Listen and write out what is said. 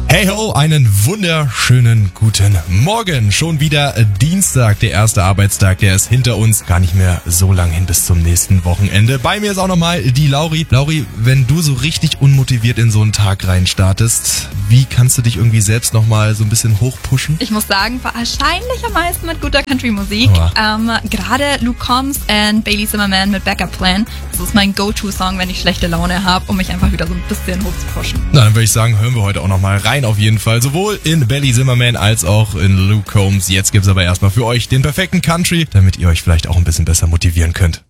Hey ho, einen wunderschönen guten Morgen. Schon wieder Dienstag, der erste Arbeitstag, der ist hinter uns. Gar nicht mehr so lang hin bis zum nächsten Wochenende. Bei mir ist auch nochmal die Lauri. Lauri, wenn du so richtig unmotiviert in so einen Tag rein startest, wie kannst du dich irgendwie selbst nochmal so ein bisschen hochpushen? Ich muss sagen, wahrscheinlich am meisten mit guter Country-Musik. Gerade Luke Combs und Bailey Zimmerman mit Backup Plan. Das ist mein Go-To-Song, wenn ich schlechte Laune habe, um mich einfach wieder so ein bisschen hochzupushen. Na, dann würde ich sagen, hören wir heute auch nochmal rein auf jeden Fall. Sowohl in Bailey Zimmerman als auch in Luke Combs. Jetzt gibt's aber erstmal für euch den perfekten Country, damit ihr euch vielleicht auch ein bisschen besser motivieren könnt.